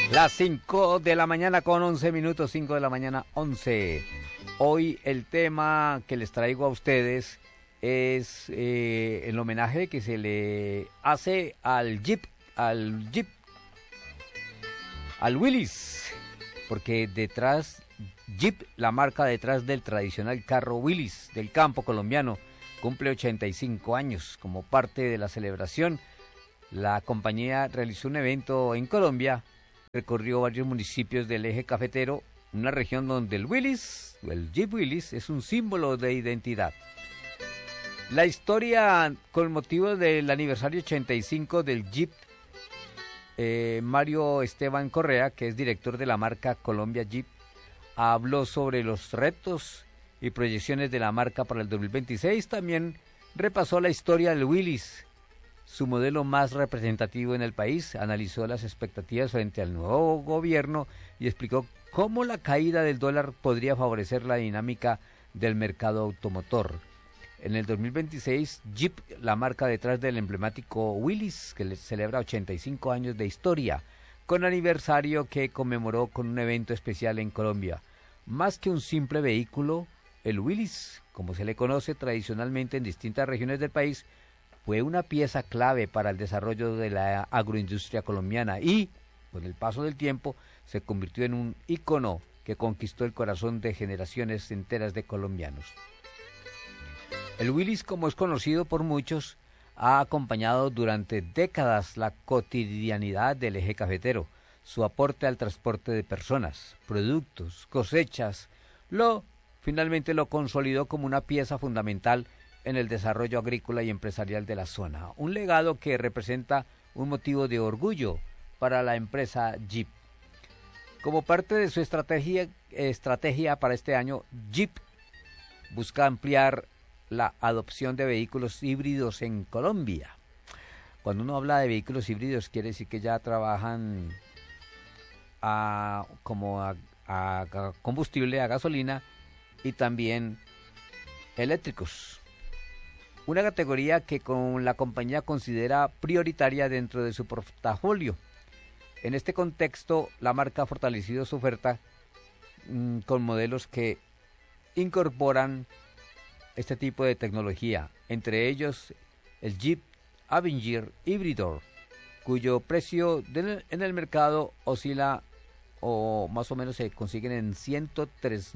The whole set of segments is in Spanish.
Las 5 de la mañana con 11 minutos, 5 de la mañana 11. Hoy el tema que les traigo a ustedes es el homenaje que se le hace al Jeep, al Willys, porque detrás, Jeep, la marca detrás del tradicional carro Willys del campo colombiano, cumple 85 años. Como parte de la celebración, la compañía realizó un evento en Colombia. Recorrió varios municipios del eje cafetero, una región donde el Willys, o el Jeep Willys, es un símbolo de identidad. La historia con motivo del aniversario 85 del Jeep, Mario Esteban Correa, que es director de la marca Colombia Jeep, habló sobre los retos y proyecciones de la marca para el 2026. También repasó la historia del Willys, su modelo más representativo en el país, analizó las expectativas frente al nuevo gobierno y explicó cómo la caída del dólar podría favorecer la dinámica del mercado automotor. En el 2026, Jeep, la marca detrás del emblemático Willys, que celebra 85 años de historia, con aniversario que conmemoró con un evento especial en Colombia. Más que un simple vehículo, el Willys, como se le conoce tradicionalmente en distintas regiones del país, fue una pieza clave para el desarrollo de la agroindustria colombiana y, con el paso del tiempo, se convirtió en un ícono que conquistó el corazón de generaciones enteras de colombianos. El Willys, como es conocido por muchos, ha acompañado durante décadas la cotidianidad del eje cafetero. Su aporte al transporte de personas, productos, cosechas, finalmente lo consolidó como una pieza fundamental en el desarrollo agrícola y empresarial de la zona, un legado que representa un motivo de orgullo para la empresa Jeep. Como parte de su estrategia para este año, Jeep busca ampliar la adopción de vehículos híbridos en Colombia. Cuando uno habla de vehículos híbridos, quiere decir que ya trabajan a combustible, a gasolina y también eléctricos. Una categoría que la compañía considera prioritaria dentro de su portafolio. En este contexto, la marca ha fortalecido su oferta con modelos que incorporan este tipo de tecnología, entre ellos el Jeep Avenger híbrido, cuyo precio en el mercado oscila o más o menos se consiguen en 103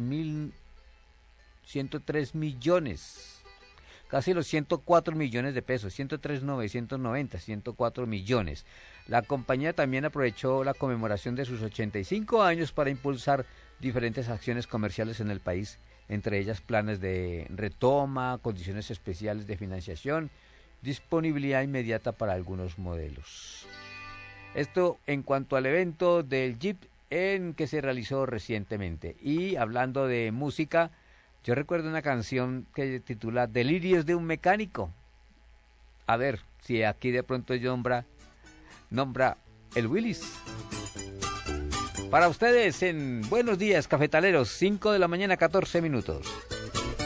millones. Casi los 104 millones de pesos, 103.990, 104 millones. La compañía también aprovechó la conmemoración de sus 85 años para impulsar diferentes acciones comerciales en el país, entre ellas planes de retoma, condiciones especiales de financiación, disponibilidad inmediata para algunos modelos. Esto en cuanto al evento del Jeep en que se realizó recientemente. Y hablando de música, yo recuerdo una canción que titula Delirios de un mecánico. A ver si aquí de pronto nombra el Willys. Para ustedes en Buenos Días Cafetaleros, 5 de la mañana, 14 minutos.